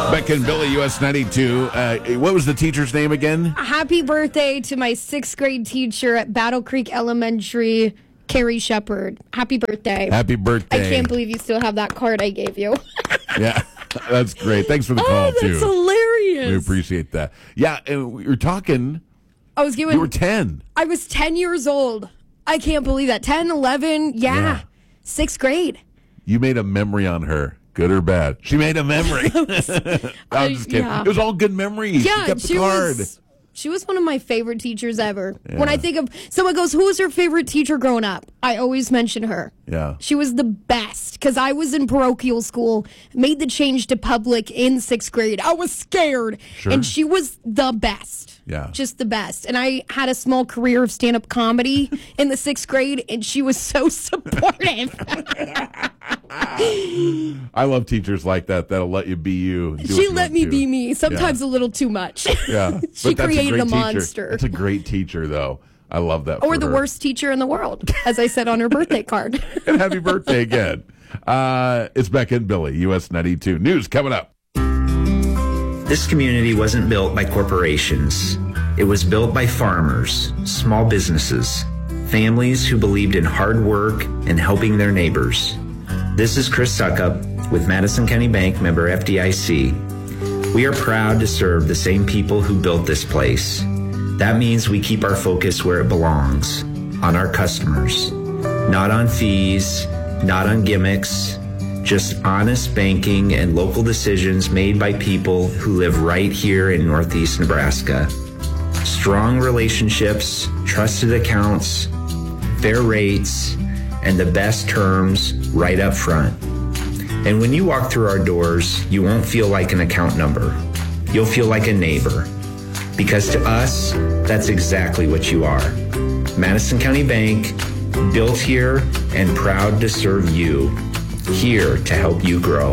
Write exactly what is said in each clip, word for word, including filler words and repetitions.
Becca and Billy, U S ninety-two. Uh, what was the teacher's name again? Happy birthday to my sixth grade teacher at Battle Creek Elementary, Carrie Shepard. Happy birthday. Happy birthday. I can't believe you still have that card I gave you. Yeah, that's great. Thanks for the oh, call, that's too. That's hilarious. We appreciate that. Yeah, and we were talking. I was giving. You were ten. I was ten years old. I can't believe that. ten, eleven, yeah. yeah. Sixth grade. You made a memory on her. Good or bad? She made a memory. I'm just kidding. Yeah. It was all good memories. Yeah, she kept the she card. Was, she was one of my favorite teachers ever. Yeah. When I think of someone goes, who was your favorite teacher growing up? I always mention her. Yeah. She was the best because I was in parochial school, made the change to public in sixth grade. I was scared. Sure. And she was the best. Yeah. Just the best. And I had a small career of stand-up comedy in the sixth grade, and she was so supportive. I love teachers like that that'll let you be you. Do She let me to. be me, sometimes yeah. a little too much. Yeah. She But that's created a, a, great monster. Teacher. That's a great teacher, though. I love that. Or for the her. worst teacher in the world, as I said on her birthday card. And happy birthday again. Uh, it's Becca and Billy, U S ninety-two. News coming up. This community wasn't built by corporations. It was built by farmers, small businesses, families who believed in hard work and helping their neighbors. This is Chris Suckup with Madison County Bank, member F D I C. We are proud to serve the same people who built this place. That means we keep our focus where it belongs, on our customers. Not on fees, not on gimmicks, just honest banking and local decisions made by people who live right here in Northeast Nebraska. Strong relationships, trusted accounts, fair rates, and the best terms right up front. And when you walk through our doors, you won't feel like an account number. You'll feel like a neighbor. Because to us, that's exactly what you are. Madison County Bank, built here and proud to serve you. Here to help you grow.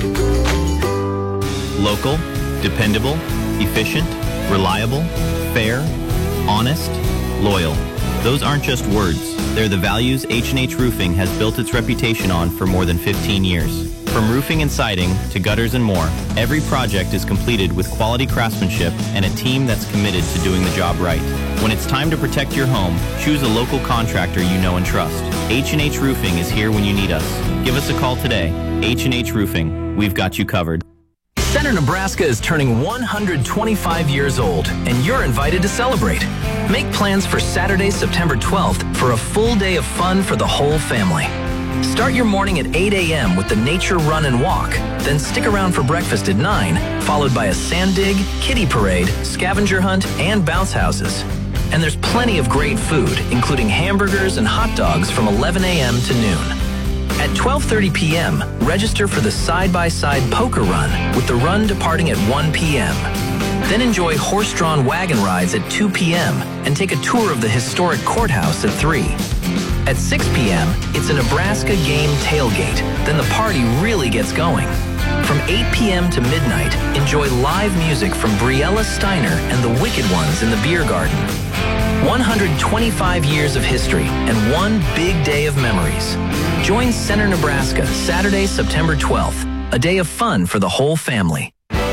Local, dependable, efficient, reliable, fair, honest, loyal. Those aren't just words. They're the values H and H Roofing has built its reputation on for more than fifteen years. From roofing and siding to gutters and more, every project is completed with quality craftsmanship and a team that's committed to doing the job right. When it's time to protect your home, choose a local contractor you know and trust. H and H Roofing is here when you need us. Give us a call today. H and H Roofing. We've got you covered. Center Nebraska is turning one hundred twenty-five years old, and you're invited to celebrate. Make plans for Saturday, September twelfth for a full day of fun for the whole family. Start your morning at eight a.m. with the nature run and walk. Then stick around for breakfast at nine, followed by a sand dig, kiddie parade, scavenger hunt, and bounce houses. And there's plenty of great food, including hamburgers and hot dogs from eleven a.m. to noon. At twelve thirty p.m., register for the side-by-side poker run, with the run departing at one p.m. Then enjoy horse-drawn wagon rides at two p.m. and take a tour of the historic courthouse at three. At six p.m., it's a Nebraska game tailgate. Then the party really gets going. From eight p.m. to midnight, enjoy live music from Briella Steiner and the Wicked Ones in the beer garden. one hundred twenty-five years of history and one big day of memories. Join Center Nebraska Saturday, September twelfth, a day of fun for the whole family.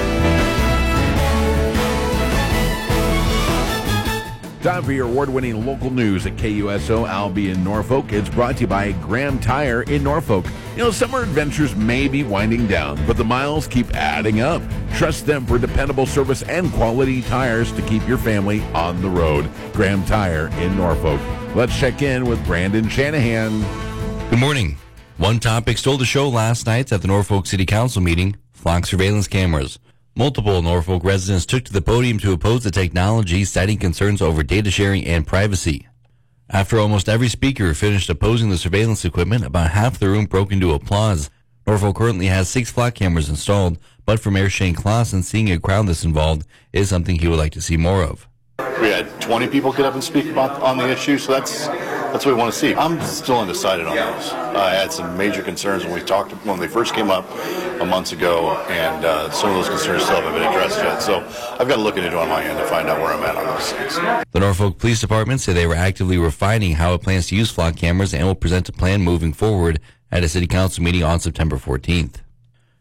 Time for your award-winning local news at K U S O Albee in Norfolk. It's brought to you by Graham Tire in Norfolk. You know, summer adventures may be winding down, but the miles keep adding up. Trust them for dependable service and quality tires to keep your family on the road. Graham Tire in Norfolk. Let's check in with Brandon Shanahan. Good morning. One topic stole the show last night at the Norfolk City Council meeting: flock surveillance cameras. Multiple Norfolk residents took to the podium to oppose the technology, citing concerns over data sharing and privacy. After almost every speaker finished opposing the surveillance equipment, about half the room broke into applause. Norfolk currently has six flock cameras installed, but for Mayor Shane Clausen, seeing a crowd this involved is something he would like to see more of. We had twenty people get up and speak about on the issue, so that's that's what we want to see. I'm still undecided on those. I had some major concerns when we talked when they first came up a month ago, and uh, some of those concerns still haven't been addressed yet. So I've got to look into it on my end to find out where I'm at on those things. The Norfolk Police Department said they were actively refining how it plans to use flock cameras and will present a plan moving forward at a city council meeting on September fourteenth.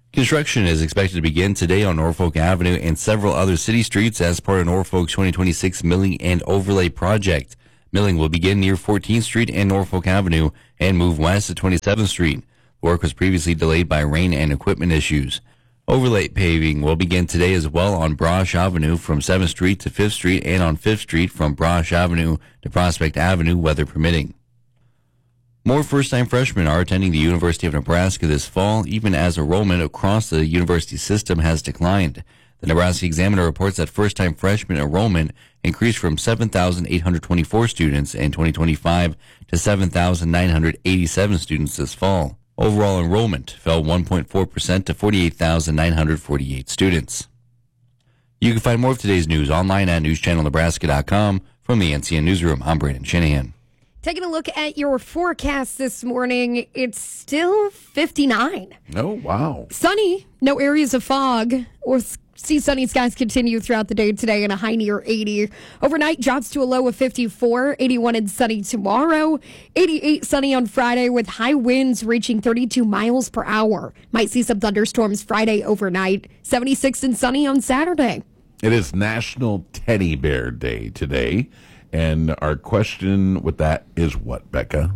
Construction is expected to begin today on Norfolk Avenue and several other city streets as part of Norfolk's twenty twenty-six Milling and Overlay project. Milling will begin near fourteenth Street and Norfolk Avenue and move west to twenty-seventh Street. Work was previously delayed by rain and equipment issues. Overlay paving will begin today as well on Brosh Avenue from seventh Street to fifth Street and on fifth Street from Brosh Avenue to Prospect Avenue, weather permitting. More first-time freshmen are attending the University of Nebraska this fall, even as enrollment across the university system has declined. The Nebraska Examiner reports that first-time freshman enrollment increased from seven thousand eight hundred twenty-four students in twenty twenty-five to seven thousand nine hundred eighty-seven students this fall. Overall enrollment fell one point four percent to forty-eight thousand nine hundred forty-eight students. You can find more of today's news online at news channel nebraska dot com. From the N C N Newsroom, I'm Brandon Shanahan. Taking a look at your forecast this morning, it's still fifty-nine. Oh, wow. Sunny, no areas of fog or see sunny skies continue throughout the day today and a high near eighty. Overnight drops to a low of fifty-four, eighty-one and sunny tomorrow, eighty-eight sunny on Friday with high winds reaching thirty-two miles per hour. Might see some thunderstorms Friday overnight, seventy-six and sunny on Saturday. It is National Teddy Bear Day today. And our question with that is what, Becca?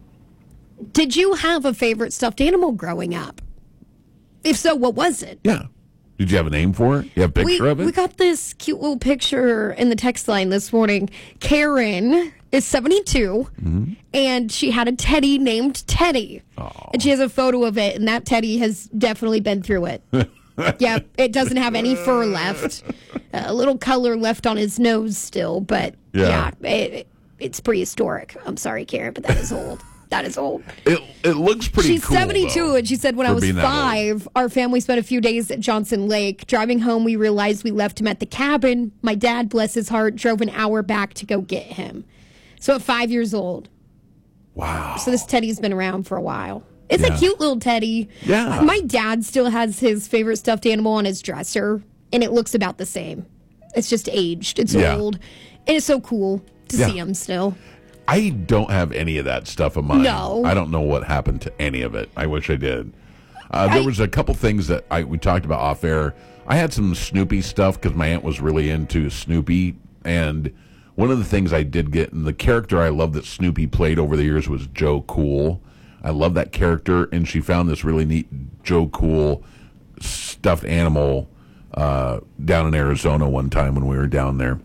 Did you have a favorite stuffed animal growing up? If so, what was it? Yeah. Did you have a name for it? You have a picture we, of it? We got this cute little picture in the text line this morning. Karen is seventy-two, mm-hmm. and she had a teddy named Teddy. Aww. And she has a photo of it, and that teddy has definitely been through it. Yeah, it doesn't have any fur left. A little color left on his nose still, but yeah, yeah it, it's prehistoric. I'm sorry, Karen, but that is old. That is old. It it looks pretty She's cool, seventy-two, though, and she said, when I was five, our family spent a few days at Johnson Lake. Driving home, we realized we left him at the cabin. My dad, bless his heart, drove an hour back to go get him. So at five years old. Wow. So this teddy's been around for a while. It's yeah. a cute little teddy. Yeah. My dad still has his favorite stuffed animal on his dresser, and it looks about the same. It's just aged. It's yeah. old. And it's so cool to yeah. see him still. I don't have any of that stuff of mine. No. I don't know what happened to any of it. I wish I did. Uh, there I, was a couple things that I we talked about off air. I had some Snoopy stuff because my aunt was really into Snoopy. And one of the things I did get, and the character I loved that Snoopy played over the years was Joe Cool. I love that character, and she found this really neat Joe Cool stuffed animal uh, down in Arizona one time when we were down there.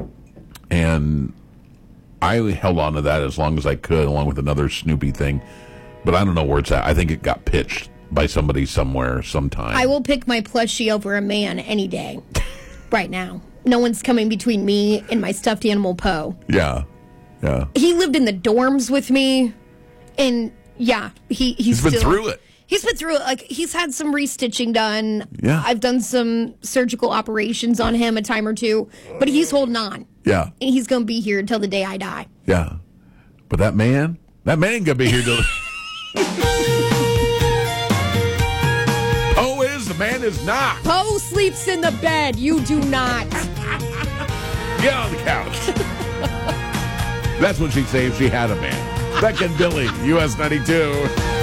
And I held on to that as long as I could, along with another Snoopy thing. But I don't know where it's at. I think it got pitched by somebody somewhere sometime. I will pick my plushie over a man any day right now. No one's coming between me and my stuffed animal Poe. Yeah, yeah. He lived in the dorms with me, and... Yeah, he he's, he's been still, through it. He's been through it. Like, he's had some restitching done. Yeah. I've done some surgical operations on him a time or two, but he's holding on. Yeah. And he's going to be here until the day I die. Yeah. But that man, that man going to be here till... Poe is, the man is not. Poe sleeps in the bed. You do not. Get on the couch. That's what she'd say if she had a man. Beck and Billy, U S ninety-two.